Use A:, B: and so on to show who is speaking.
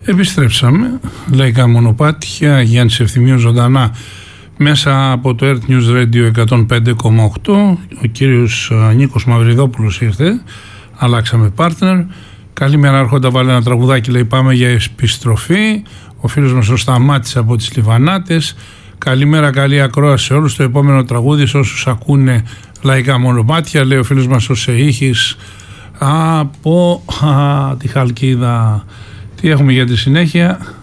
A: Επιστρέψαμε, λαϊκά μονοπάτια, Γιάννης Ευθυμίος ζωντανά μέσα από το Earth News Radio 105,8. Ο κύριος Νίκος Μαυριδόπουλος ήρθε, αλλάξαμε partner. Καλημέρα Άρχοντα, βάλε ένα τραγουδάκι, λέει, πάμε για επιστροφή. Ο φίλος μας ο Σταμάτης από τις Λιβανάτες. Καλημέρα, καλή ακρόαση σε όλους. Το επόμενο τραγούδι σε όσους ακούνε λαϊκά μονοπάτια, λέει ο φίλος μας ο Σεΐχης από τη Χαλκίδα. Τι έχουμε για τη συνέχεια?